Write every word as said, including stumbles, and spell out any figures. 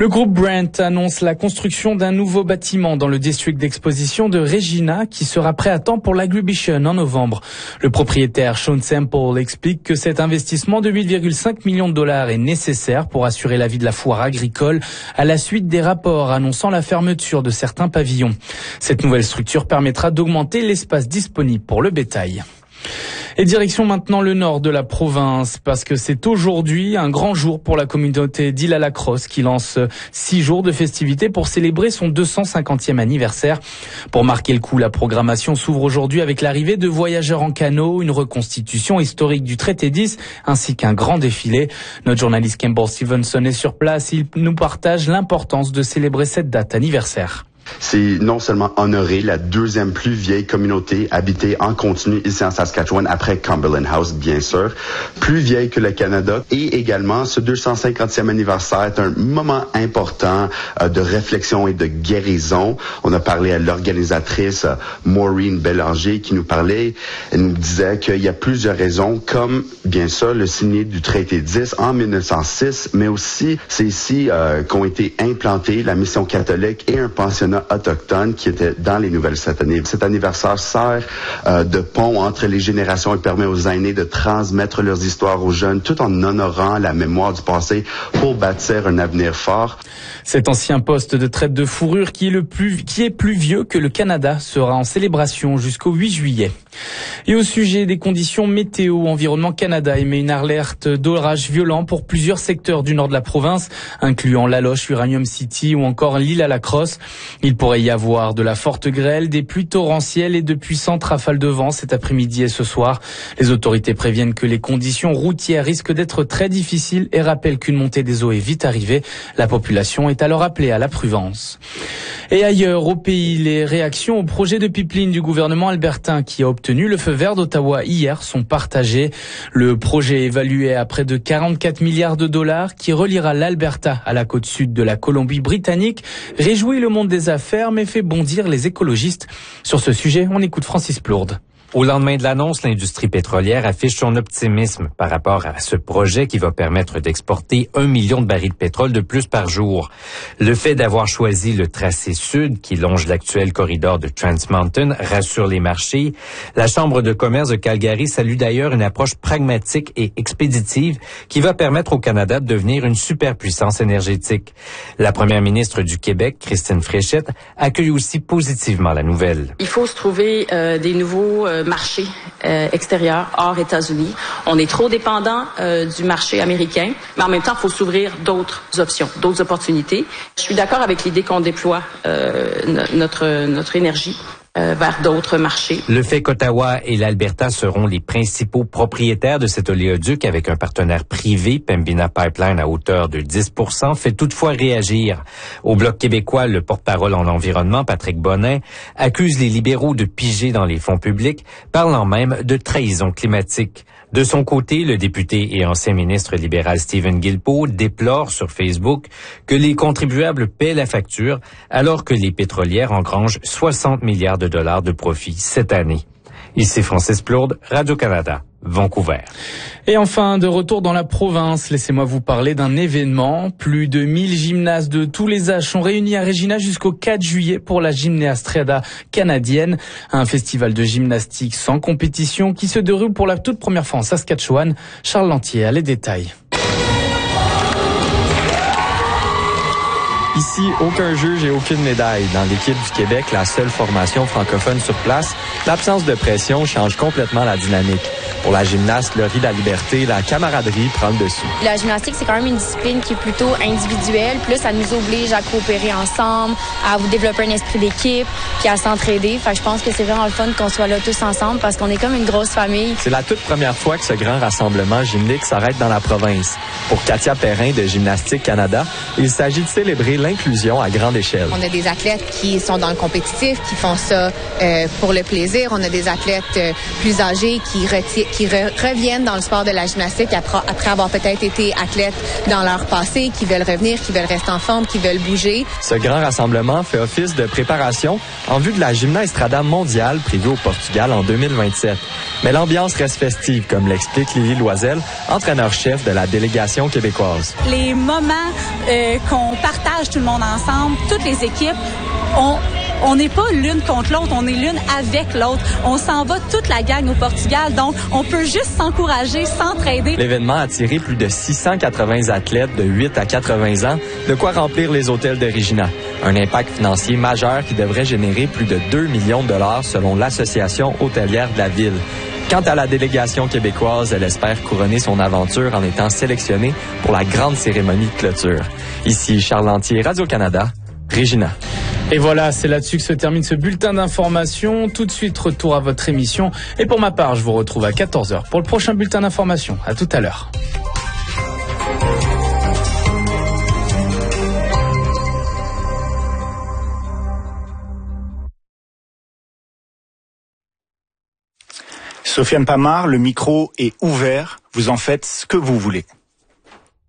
Le groupe Brandt annonce la construction d'un nouveau bâtiment dans le district d'exposition de Regina qui sera prêt à temps pour l'Agribition en novembre. Le propriétaire Sean Semple explique que cet investissement de huit virgule cinq millions de dollars est nécessaire pour assurer la vie de la foire agricole à la suite des rapports annonçant la fermeture de certains pavillons. Cette nouvelle structure permettra d'augmenter l'espace disponible pour le bétail. Et direction maintenant le nord de la province, parce que c'est aujourd'hui un grand jour pour la communauté d'Île-à-la-Crosse qui lance six jours de festivités pour célébrer son deux cent cinquantième anniversaire. Pour marquer le coup, la programmation s'ouvre aujourd'hui avec l'arrivée de voyageurs en canot, une reconstitution historique du traité dix, ainsi qu'un grand défilé. Notre journaliste Campbell Stevenson est sur place, il nous partage l'importance de célébrer cette date anniversaire. C'est non seulement honorer la deuxième plus vieille communauté habitée en continu ici en Saskatchewan, après Cumberland House, bien sûr, plus vieille que le Canada. Et également, ce deux cent cinquantième anniversaire est un moment important euh, de réflexion et de guérison. On a parlé à l'organisatrice euh, Maureen Bélanger qui nous parlait. Elle nous disait qu'il y a plusieurs raisons, comme, bien sûr, le signé du traité dix en mille neuf cent six, mais aussi, c'est ici euh, qu'ont été implantés la mission catholique et un pensionnat autochtone qui était dans les nouvelles cette année. Cet anniversaire sert euh, de pont entre les générations et permet aux aînés de transmettre leurs histoires aux jeunes tout en honorant la mémoire du passé pour bâtir un avenir fort. Cet ancien poste de traite de fourrure qui est le plus, qui est plus vieux que le Canada sera en célébration jusqu'au huit juillet. Et au sujet des conditions météo, Environnement Canada émet une alerte d'orage violent pour plusieurs secteurs du nord de la province, incluant Laloche, Uranium City ou encore l'Île-à-la-Crosse. Il pourrait y avoir de la forte grêle, des pluies torrentielles et de puissantes rafales de vent cet après-midi et ce soir. Les autorités préviennent que les conditions routières risquent d'être très difficiles et rappellent qu'une montée des eaux est vite arrivée. La population est alors appelée à la prudence. Et ailleurs au pays, les réactions au projet de pipeline du gouvernement albertain qui a obtenu le feu vert d'Ottawa hier sont partagées. Le projet évalué à près de quarante-quatre milliards de dollars qui reliera l'Alberta à la côte sud de la Colombie-Britannique réjouit le monde des affaires mais fait bondir les écologistes. Sur ce sujet, on écoute Francis Plourde. Au lendemain de l'annonce, l'industrie pétrolière affiche son optimisme par rapport à ce projet qui va permettre d'exporter un million de barils de pétrole de plus par jour. Le fait d'avoir choisi le tracé sud qui longe l'actuel corridor de Trans Mountain rassure les marchés. La Chambre de commerce de Calgary salue d'ailleurs une approche pragmatique et expéditive qui va permettre au Canada de devenir une superpuissance énergétique. La première ministre du Québec, Christine Fréchette, accueille aussi positivement la nouvelle. Il faut se trouver euh, des nouveaux euh, marché euh, extérieur hors États-Unis. On est trop dépendant euh, du marché américain, mais en même temps, il faut s'ouvrir d'autres options, d'autres opportunités. Je suis d'accord avec l'idée qu'on déploie euh, notre, notre énergie Euh, vers d'autres marchés. Le fait qu'Ottawa et l'Alberta seront les principaux propriétaires de cet oléoduc avec un partenaire privé, Pembina Pipeline, à hauteur de dix pour cent, fait toutefois réagir. Au Bloc québécois, le porte-parole en environnement, Patrick Bonnin, accuse les libéraux de piger dans les fonds publics, parlant même de trahison climatique. De son côté, le député et ancien ministre libéral Stephen Guilbeault déplore sur Facebook que les contribuables paient la facture alors que les pétrolières engrangent soixante milliards de dollars de profit cette année. Ici Francis Plourde, Radio-Canada, Vancouver. Et enfin, de retour dans la province, laissez-moi vous parler d'un événement. Plus de mille gymnastes de tous les âges sont réunis à Regina jusqu'au quatre juillet pour la Gymnastrada canadienne, un festival de gymnastique sans compétition qui se déroule pour la toute première fois en Saskatchewan. Charles Lantier a les détails. Ici, aucun juge et aucune médaille. Dans l'équipe du Québec, la seule formation francophone sur place, l'absence de pression change complètement la dynamique. Pour la gymnaste Laurie Laliberté, la camaraderie prend le dessus. La gymnastique, c'est quand même une discipline qui est plutôt individuelle. Plus, ça nous oblige à coopérer ensemble, à vous développer un esprit d'équipe, puis à s'entraider. Fait que je pense que c'est vraiment le fun qu'on soit là tous ensemble parce qu'on est comme une grosse famille. C'est la toute première fois que ce grand rassemblement gymnique s'arrête dans la province. Pour Katia Perrin de Gymnastique Canada, il s'agit de célébrer l'inclusion à grande échelle. On a des athlètes qui sont dans le compétitif, qui font ça euh, pour le plaisir. On a des athlètes euh, plus âgés qui, reti- qui re- reviennent dans le sport de la gymnastique après, après avoir peut-être été athlètes dans leur passé, qui veulent revenir, qui veulent rester en forme, qui veulent bouger. Ce grand rassemblement fait office de préparation en vue de la Gymnaestrada mondiale prévue au Portugal en deux mille vingt-sept. Mais l'ambiance reste festive, comme l'explique Lily Loisel, entraîneur-chef de la délégation québécoise. Les moments euh, qu'on partage tout le monde ensemble, toutes les équipes, on on n'est pas l'une contre l'autre, on est l'une avec l'autre. On s'en va toute la gang au Portugal, donc on peut juste s'encourager, s'entraider. L'événement a attiré plus de six cent quatre-vingts athlètes de huit à quatre-vingts ans, de quoi remplir les hôtels de Regina. Un impact financier majeur qui devrait générer plus de deux millions de dollars selon l'Association hôtelière de la ville. Quant à la délégation québécoise, elle espère couronner son aventure en étant sélectionnée pour la grande cérémonie de clôture. Ici Charles Lantier, Radio-Canada, Regina. Et voilà, c'est là-dessus que se termine ce bulletin d'information. Tout de suite, retour à votre émission. Et pour ma part, je vous retrouve à quatorze heures pour le prochain bulletin d'information. À tout à l'heure. Sofiane Pamar, le micro est ouvert. Vous en faites ce que vous voulez.